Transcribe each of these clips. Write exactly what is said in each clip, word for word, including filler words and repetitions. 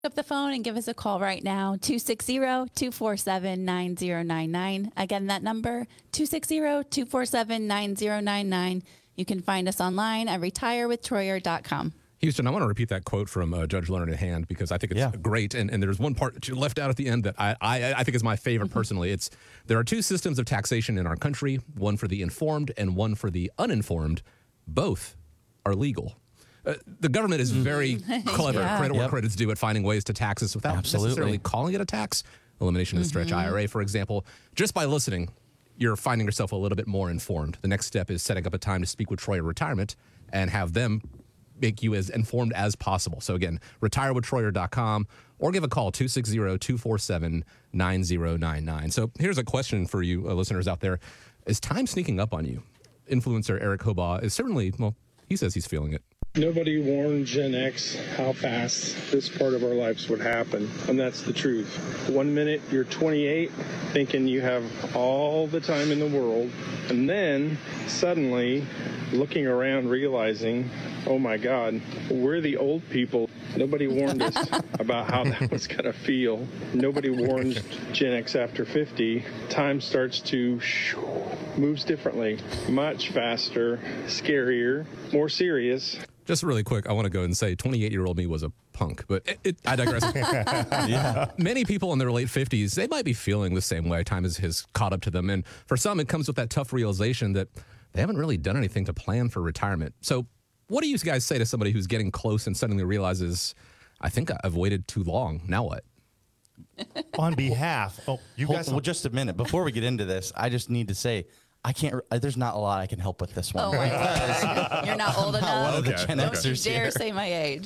Up the phone and give us a call right now, two six zero, two four seven, nine zero nine nine. Again, that number, two six zero, two four seven, nine zero nine nine. You can find us online at retire with troyer dot com. Houston, I want to repeat that quote from uh, Judge Leonard Hand because I think it's Yeah. great. And, and there's one part that you left out at the end that I, I, I think is my favorite Mm-hmm. personally. It's there are two systems of taxation in our country, one for the informed and one for the uninformed. Both are legal. Uh, the government is very clever, Yeah. credit where Yep. credit's due, at finding ways to tax us without Absolutely. necessarily calling it a tax. Elimination of the stretch I R A, for example. Just by listening, you're finding yourself a little bit more informed. The next step is setting up a time to speak with Troyer Retirement and have them make you as informed as possible. So again, retire with troyer dot com or give a call, two six zero, two four seven, nine zero nine nine. So here's a question for you uh, listeners out there. Is time sneaking up on you? Influencer Eric Hobaugh is certainly, well, he says he's feeling it. Nobody warned Gen X how fast this part of our lives would happen, and that's the truth. One minute you're twenty-eight, thinking you have all the time in the world, and then suddenly looking around realizing, oh my God, we're the old people. Nobody warned us about how that was going to feel. Nobody warned Gen X after fifty. Time starts to shoo, moves differently, much faster, scarier, more serious. Just really quick, I want to go and say twenty-eight-year-old me was a punk, but it, it, I digress. Yeah. Many people in their late fifties, they might be feeling the same way. Time has, has caught up to them. And for some, it comes with that tough realization that they haven't really done anything to plan for retirement. So what do you guys say to somebody who's getting close and suddenly realizes, I think I've waited too long. Now what? On behalf, oh, you Hold- guys, well, just a minute. Before we get into this, I just need to say, I can't, uh, there's not a lot I can help with this one. Oh my God. You're not old enough. One of the Okay, Gen okay. Don't you Xers dare here. say my age.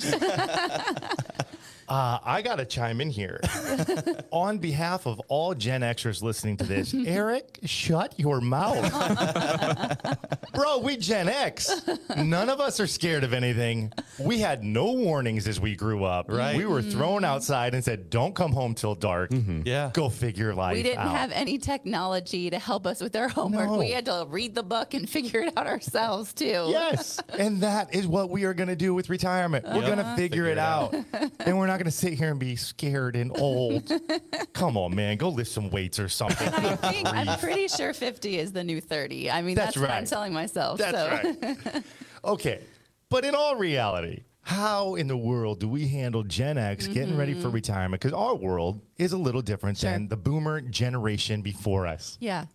uh, I got to chime in here. On behalf of all Gen Xers listening to this, Eric, shut your mouth. Bro, we Gen X. None of us are scared of anything. We had no warnings as we grew up. Right. We were thrown outside and said, don't come home till dark. Yeah. Go figure life We didn't out. have any technology to help us with our homework. No. We had to read the book and figure it out ourselves, too. Yes. And that is what we are going to do with retirement. We're going to figure, it out. And we're not going to sit here and be scared and old. Come on, man. Go lift some weights or something. I think, I'm pretty sure fifty is the new thirty. I mean, that's, That's what I'm right. telling myself. That's so. right. Okay. But in all reality, how in the world do we handle Gen X getting ready for retirement? Because our world is a little different Sure. than the boomer generation before us. Yeah.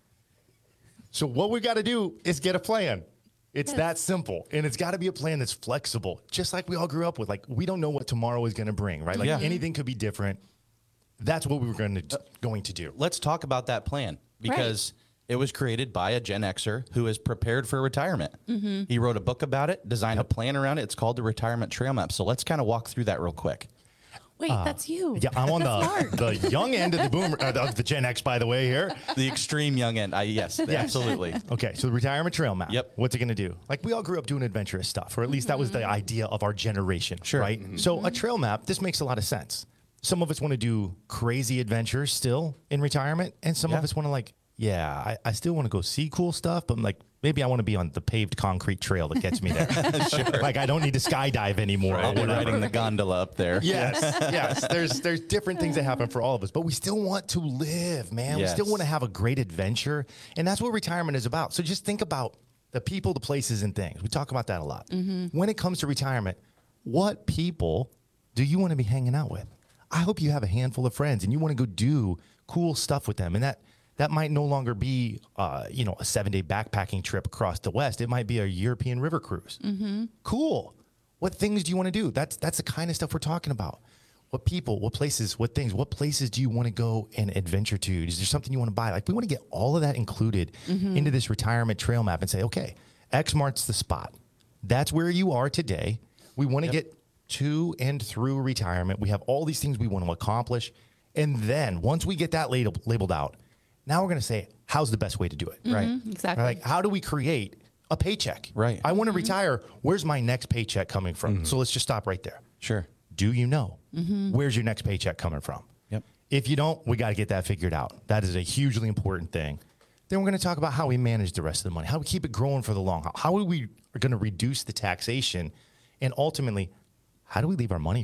So what we got to do is get a plan. It's Yes. that simple. And it's got to be a plan that's flexible, just like we all grew up with. Like, we don't know what tomorrow is going to bring, right? Like, Yeah. anything could be different. That's what we were going to going to do. Let's talk about that plan because it was created by a Gen Xer who is prepared for retirement. He wrote a book about it, designed a plan around it. It's called the Retirement Trail Map. So let's kind of walk through that real quick. Wait, that's you. Yeah, I'm on That's Mark. the, the young end of the boomer, uh, of the Gen X, by the way, here. The extreme young end. I, yes, absolutely. Okay, so the retirement trail map. Yep. What's it going to do? Like, we all grew up doing adventurous stuff, or at least that was the idea of our generation, Sure. right? So a trail map, this makes a lot of sense. Some of us want to do crazy adventures still in retirement, and some Yeah. of us want to like, yeah, I, I still want to go see cool stuff, but like maybe I want to be on the paved concrete trail that gets me there. Sure. Like, I don't need to skydive anymore. or I'll be whatever. riding the gondola up there. Yes, yes. There's there's different things that happen for all of us, but we still want to live, man. Yes. We still want to have a great adventure, and that's what retirement is about. So just think about the people, the places, and things. We talk about that a lot. When it comes to retirement, what people do you want to be hanging out with? I hope you have a handful of friends and you want to go do cool stuff with them, and that that might no longer be, uh, you know, a seven-day backpacking trip across the West. It might be a European river cruise. Cool. What things do you want to do? That's that's the kind of stuff we're talking about. What people, what places, what things, what places do you want to go and adventure to? Is there something you want to buy? Like, we want to get all of that included into this retirement trail map and say, okay, X marks the spot. That's where you are today. We want to get to and through retirement. We have all these things we want to accomplish. And then once we get that labeled, labeled out, now we're going to say, how's the best way to do it? Right. Exactly. Like, how do we create a paycheck? Right. I want to retire. Where's my next paycheck coming from? So let's just stop right there. Sure. Do you know where's your next paycheck coming from? Yep. If you don't, we got to get that figured out. That is a hugely important thing. Then we're going to talk about how we manage the rest of the money, how we keep it growing for the long haul, how we are going to reduce the taxation, and ultimately, how do we leave our money for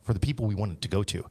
for the people we wanted to go to.